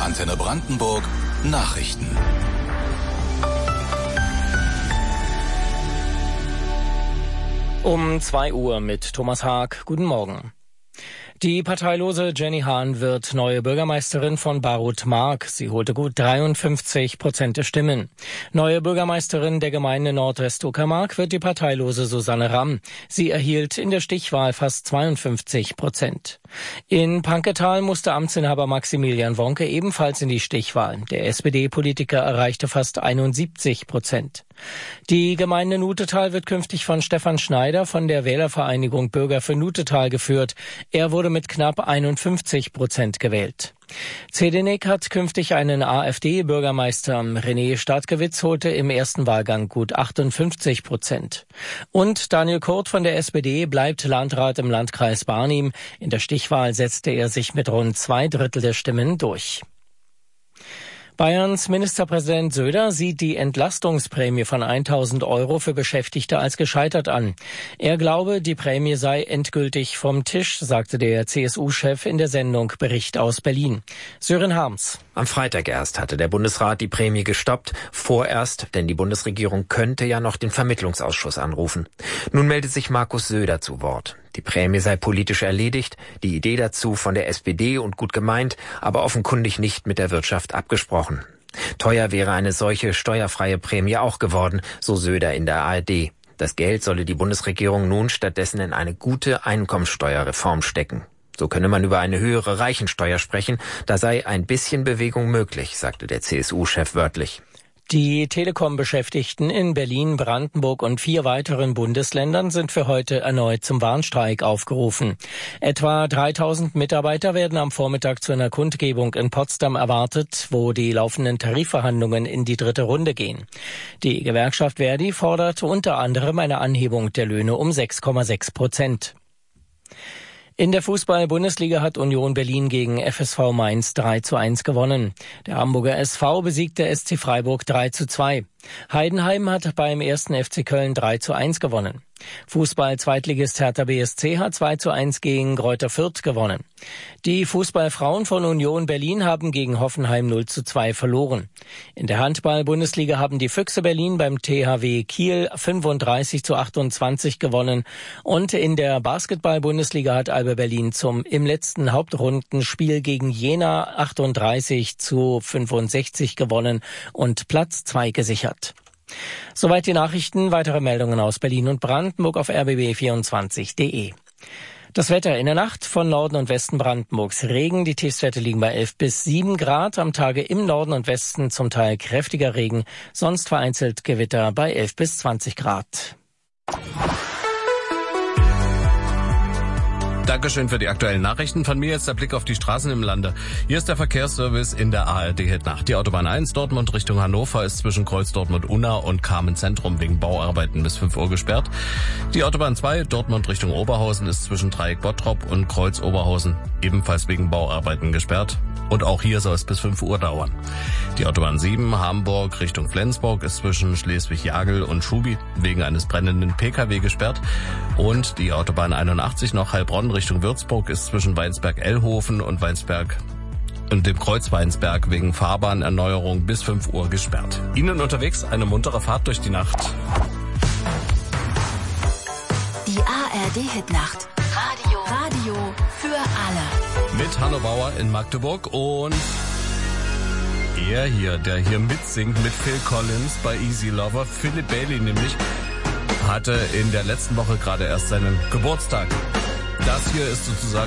Antenne Brandenburg Nachrichten. Um 2 Uhr mit Thomas Haag. Guten Morgen. Die parteilose Jenny Hahn wird neue Bürgermeisterin von Barut-Mark. Sie holte gut 53% der Stimmen. Neue Bürgermeisterin der Gemeinde Nordwestuckermark wird die parteilose Susanne Ramm. Sie erhielt in der Stichwahl fast 52%. In Panketal musste Amtsinhaber Maximilian Wonke ebenfalls in die Stichwahl. Der SPD-Politiker erreichte fast 71%. Die Gemeinde Nutetal wird künftig von Stefan Schneider von der Wählervereinigung Bürger für Nutetal geführt. Er wurde mit knapp 51% gewählt. Zedinek hat künftig einen AfD-Bürgermeister. René Stadtgewitz holte im ersten Wahlgang gut 58%. Und Daniel Kurt von der SPD bleibt Landrat im Landkreis Barnim. In der Stichwahl setzte er sich mit rund 2/3 der Stimmen durch. Bayerns Ministerpräsident Söder sieht die Entlastungsprämie von 1.000 € für Beschäftigte als gescheitert an. Er glaube, die Prämie sei endgültig vom Tisch, sagte der CSU-Chef in der Sendung Bericht aus Berlin. Sören Harms. Am Freitag erst hatte der Bundesrat die Prämie gestoppt. Vorerst, denn die Bundesregierung könnte ja noch den Vermittlungsausschuss anrufen. Nun meldet sich Markus Söder zu Wort. Die Prämie sei politisch erledigt, die Idee dazu von der SPD und gut gemeint, aber offenkundig nicht mit der Wirtschaft abgesprochen. Teuer wäre eine solche steuerfreie Prämie auch geworden, so Söder in der ARD. Das Geld solle die Bundesregierung nun stattdessen in eine gute Einkommensteuerreform stecken. So könne man über eine höhere Reichensteuer sprechen, da sei ein bisschen Bewegung möglich, sagte der CSU-Chef wörtlich. Die Telekom-Beschäftigten in Berlin, Brandenburg und 4 weiteren Bundesländern sind für heute erneut zum Warnstreik aufgerufen. Etwa 3.000 Mitarbeiter werden am Vormittag zu einer Kundgebung in Potsdam erwartet, wo die laufenden Tarifverhandlungen in die 3. Runde gehen. Die Gewerkschaft Verdi fordert unter anderem eine Anhebung der Löhne um 6,6%. In der Fußball-Bundesliga hat Union Berlin gegen FSV Mainz 3:1 gewonnen. Der Hamburger SV besiegte SC Freiburg 3:2. Heidenheim hat beim 1. FC Köln 3:1 gewonnen. Fußball-Zweitligist Hertha BSC hat 2:1 gegen Greuther Fürth gewonnen. Die Fußballfrauen von Union Berlin haben gegen Hoffenheim 0:2 verloren. In der Handball-Bundesliga haben die Füchse Berlin beim THW Kiel 35:28 gewonnen. Und in der Basketball-Bundesliga hat Alba Berlin im letzten Hauptrundenspiel gegen Jena 38:65 gewonnen und Platz 2 gesichert. Soweit die Nachrichten. Weitere Meldungen aus Berlin und Brandenburg auf rbb24.de. Das Wetter in der Nacht von Norden und Westen Brandenburgs Regen. Die Tiefstwerte liegen bei 11 bis 7 Grad. Am Tage im Norden und Westen zum Teil kräftiger Regen. Sonst vereinzelt Gewitter bei 11 bis 20 Grad. Dankeschön für die aktuellen Nachrichten. Von mir jetzt der Blick auf die Straßen im Lande. Hier ist der Verkehrsservice in der ARD-Hit-Nacht. Die Autobahn 1 Dortmund Richtung Hannover ist zwischen Kreuz Dortmund-Unna und Carmen-Zentrum wegen Bauarbeiten bis 5 Uhr gesperrt. Die Autobahn 2 Dortmund Richtung Oberhausen ist zwischen Dreieck Bottrop und Kreuz Oberhausen ebenfalls wegen Bauarbeiten gesperrt. Und auch hier soll es bis 5 Uhr dauern. Die Autobahn 7 Hamburg Richtung Flensburg ist zwischen Schleswig-Jagel und Schubi wegen eines brennenden Pkw gesperrt. Und die Autobahn 81 noch Heilbronn Richtung Würzburg ist zwischen Weinsberg-Ellhofen und dem Kreuz Weinsberg wegen Fahrbahnerneuerung bis 5 Uhr gesperrt. Ihnen unterwegs eine muntere Fahrt durch die Nacht. Die ARD-Hit-Nacht. Radio für alle. Mit Hanno Bauer in Magdeburg und er hier, der hier mitsingt mit Phil Collins bei Easy Lover. Philip Bailey nämlich hatte in der letzten Woche gerade erst seinen Geburtstag. Das hier ist sozusagen